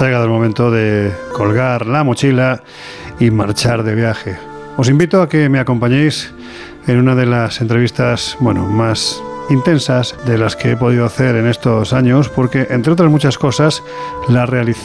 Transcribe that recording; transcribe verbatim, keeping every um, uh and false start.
Ha llegado el momento de colgar la mochila y marchar de viaje. Os invito a que me acompañéis en una de las entrevistas, bueno, más intensas de las que he podido hacer en estos años, porque, entre otras muchas cosas, la realicé